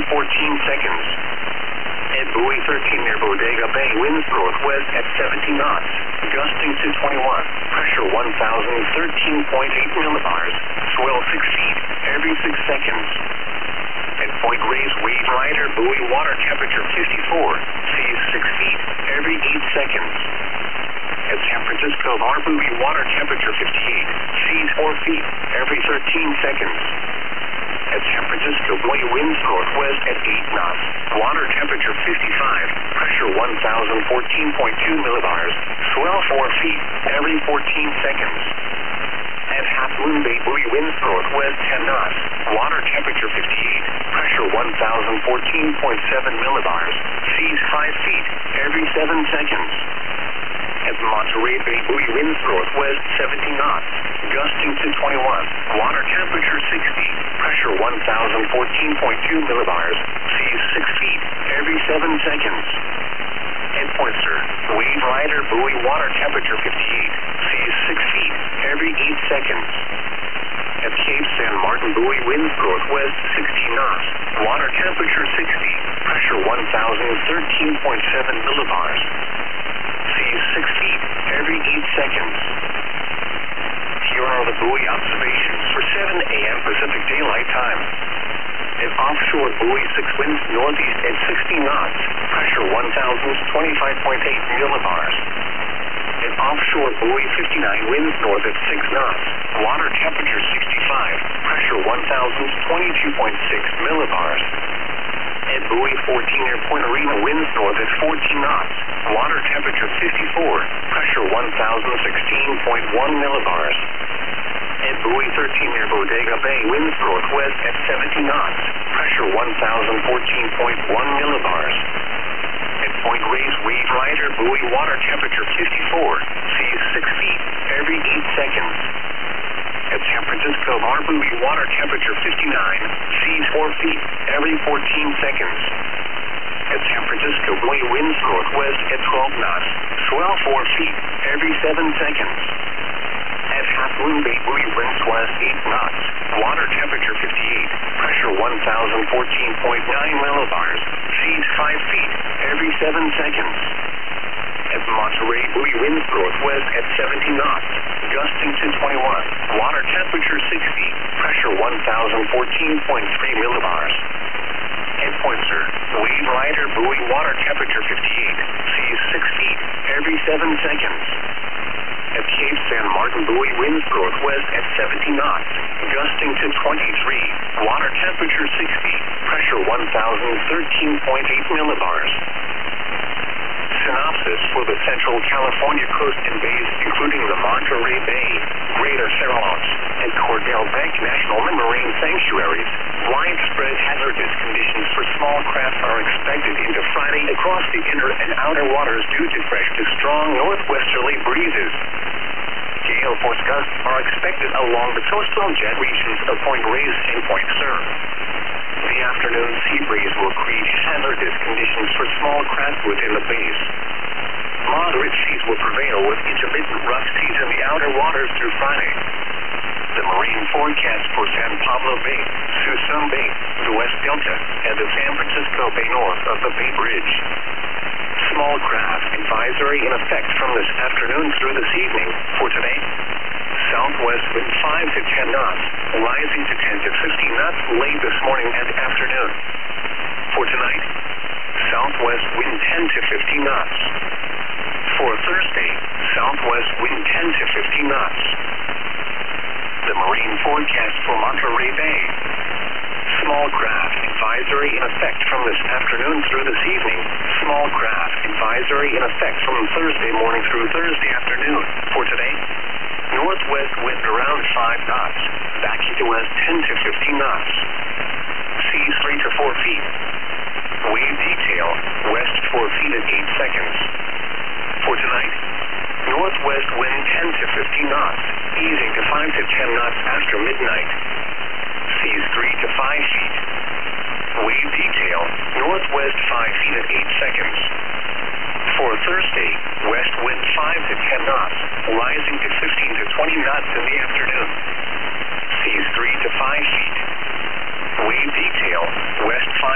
seconds. At buoy 13 near Bodega Bay, winds northwest at 70 knots, gusting to 21. Pressure 1,013.8 millibars. Swell 6 feet every 6 seconds. At Point Reyes, wave rider, buoy water temperature 54. Seas 6 feet every 8 seconds. At San Francisco Bar, buoy water temperature 58. Seas 4 feet every 13 seconds. At San Francisco, buoy winds northwest at 8 knots. Water temperature 55. Pressure 1,014.2 millibars. Swell 4 feet every 14 seconds. At Half Moon Bay, buoy winds northwest 10 knots. Water temperature 58. Pressure 1,014.7 millibars. Seas 5 feet every 7 seconds. At Monterey Bay, buoy winds northwest 70 knots, gusting to 21. Water temperature 60. Pressure 1,014.2 millibars. Seas 6 feet every 7 seconds. At Pointer, wave rider, buoy water temperature 58. Seas 6 feet every 8 seconds. At Cape San Martin, buoy winds northwest 60 knots. Water temperature 60. Pressure 1,013.7 millibars. Seas 6 feet every 8 seconds. Here are the buoy observations for 7 a.m. Pacific Daylight Time. At offshore, buoy 6 winds northeast at 60 knots. Pressure 1,025.8 millibars. At offshore, buoy 59 winds north at 6 knots. Water temperature 65. Pressure 1,022.6 millibars. At buoy 14 near Point Arena, winds north at 14 knots. Water temperature 54. Pressure 1,016.1 millibars. At buoy 13 near Bodega Bay, winds northwest at 70 knots. Pressure 1,014.1 millibars. At Point Reyes, wave rider, buoy water temperature 54. Seas 6 feet every 8 seconds. At San Francisco Bar, buoy water temperature 59. Seas 4 feet every 14 seconds. At San Francisco, buoy winds northwest at 12 knots. Swell 4 feet every 7 seconds. At Half Moon Bay, buoy winds west 8 knots. Water temperature 58. Pressure 1,014.9 millibars. Seas 5 feet every 7 seconds. At Monterey, buoy winds northwest at 70 knots, gusting to 21. Water temperature 60. Pressure 1,014.3 millibars. At Pointer, wave rider, buoy water temperature 58. Seas 6 feet every 7 seconds. At Cape San Martin, buoy winds northwest at 70 knots, gusting to 23. Water temperature 60. Pressure 1,013.8 millibars. Synopsis for the Central California coast and bays, including the Monterey Bay, Greater Cerros, and Cordell Bank National Marine Sanctuaries. Widespread hazardous conditions for small craft are expected into Friday across the inner and outer waters due to fresh to strong northwesterly breezes. Gale force gusts are expected along the coastal jet regions of Point Reyes and Point Sur. The afternoon sea breeze will create hazardous conditions for small craft within the bays. Moderate seas will prevail with intermittent rough seas in the outer waters through Friday. The marine forecast for San Pablo Bay, Suisun Bay, the West Delta, and the San Francisco Bay north of the Bay Bridge. Small craft advisory in effect from this afternoon through this evening. For today, southwest wind 5 to 10 knots, rising to 10 to 15 knots late this morning and afternoon. For tonight, southwest wind 10 to 15 knots. For Thursday, southwest wind 10 to 15 knots. The marine forecast for Monterey Bay. Small craft advisory in effect from this afternoon through this evening. Small craft advisory in effect from Thursday morning through Thursday afternoon. For today, northwest wind around 5 knots, backing to west 10 to 15 knots. Seas 3 to 4 feet. Wave detail, west 4 feet at 8 seconds. For tonight, northwest wind 10 to 15 knots, easing to 5 to 10 knots after midnight. Seas 3 to 5 feet. Wave detail, northwest 5 feet at 8 seconds. For Thursday, west wind 5 to 10 knots, rising to 15 to 20 knots in the afternoon. Seas 3 to 5 feet. Wave detail, west 5